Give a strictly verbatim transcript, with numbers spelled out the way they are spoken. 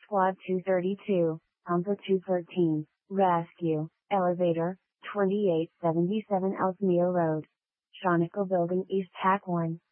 Squad two thirty-two, Pumper two thirteen, Rescue, Elevator, twenty-eight seventy-seven Ellesmere Road. Shawnico Building East Hack one.